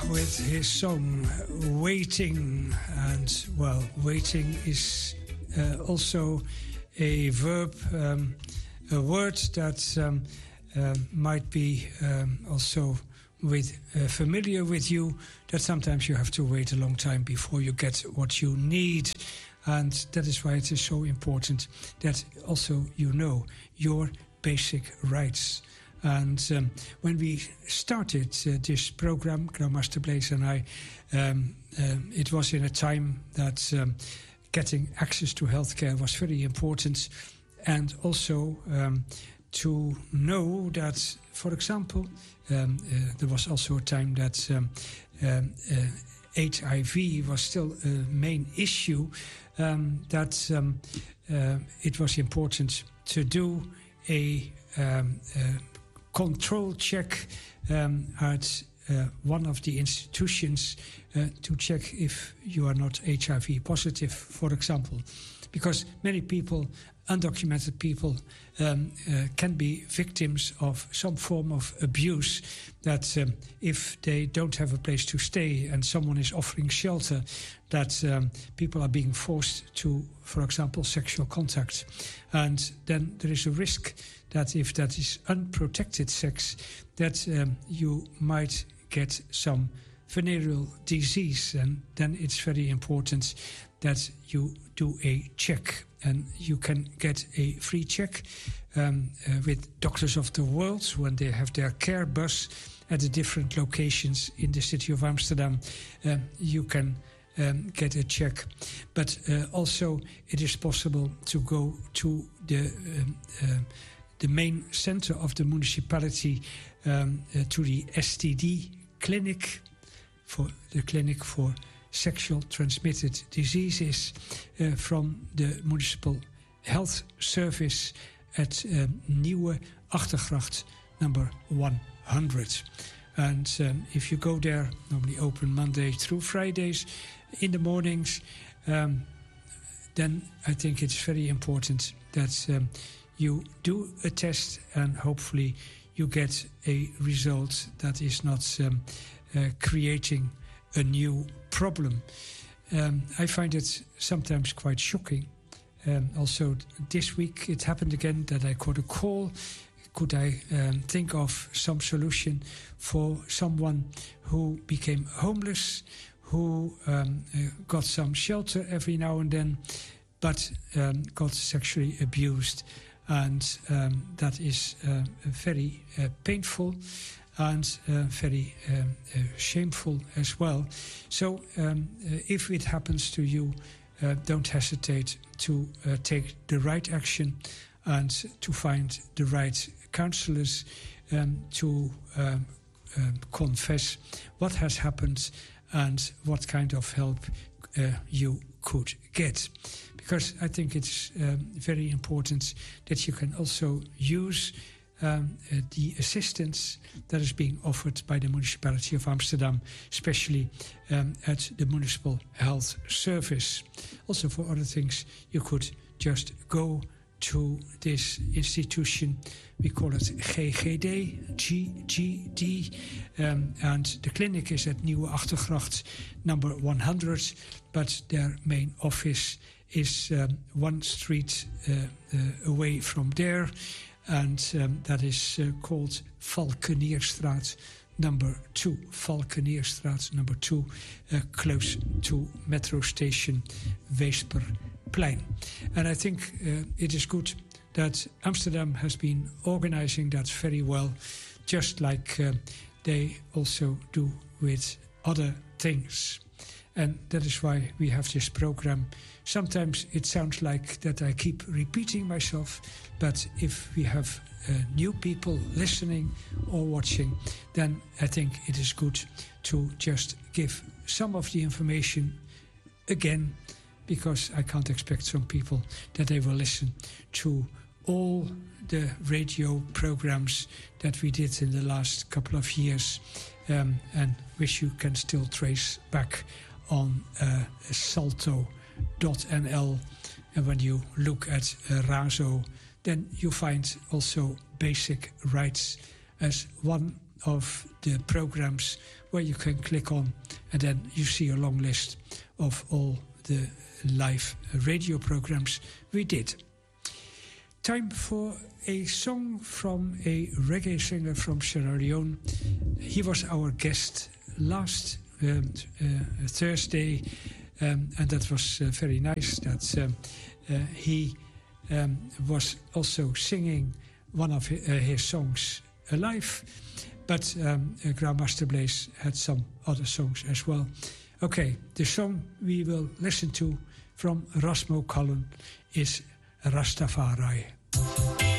with his song Waiting. And, well, waiting is also a verb, a word that might be also familiar with you, that sometimes you have to wait a long time before you get what you need. And that is why it is so important that also you know your basic rights. And when we started this program, Grandmaster Blaze and I, it was in a time that getting access to healthcare was very important, and also to know that, for example, there was also a time that HIV was still a main issue, that it was important to do a control check at one of the institutions to check if you are not HIV positive, for example. Because many people, undocumented people, can be victims of some form of abuse, that if they don't have a place to stay and someone is offering shelter, that people are being forced to, for example, sexual contact. And then there is a risk that if that is unprotected sex, that you might get some venereal disease. And then it's very important that you do a check. And you can get a free check with Doctors of the World when they have their care bus at the different locations in the city of Amsterdam. You can get a check. But also it is possible to go to the main center of the municipality, to the STD clinic, for the clinic for sexual transmitted diseases, from the municipal health service at Nieuwe Achtergracht number 100. And if you go there, normally open Monday through Fridays in the mornings, then I think it's very important that you do a test, and hopefully you get a result that is not creating a new problem. I find it sometimes quite shocking. Also this week it happened again that I got a call. Could I think of some solution for someone who became homeless, who got some shelter every now and then, but got sexually abused. And that is very painful and very shameful as well. So if it happens to you, don't hesitate to take the right action and to find the right counselors to confess what has happened and what kind of help you could get. Because I think it's very important that you can also use the assistance that is being offered by the municipality of Amsterdam, especially at the municipal health service. Also for other things, you could just go to this institution. We call it GGD, and the clinic is at Nieuwe Achtergracht number 100, but their main office is one street away from there, and that is called Valkenierstraat number 2. Valkenierstraat number 2, close to metro station Weesperplein. And I think it is good that Amsterdam has been organizing that very well, just like they also do with other things. And that is why we have this program. Sometimes it sounds like that I keep repeating myself, but if we have new people listening or watching, then I think it is good to just give some of the information again, because I can't expect some people that they will listen to all the radio programs that we did in the last couple of years, and which you can still trace back on salto.nl. And when you look at Razo, then you find also basic rights as one of the programs where you can click on, and then you see a long list of all the live radio programs we did. Time for a song from a reggae singer from Sierra Leone. He was our guest last Thursday, and that was very nice that he was also singing one of his songs live, but Grandmaster Blaze had some other songs as well. Okay, the song we will listen to from Rasmo Cullen is Rastafari.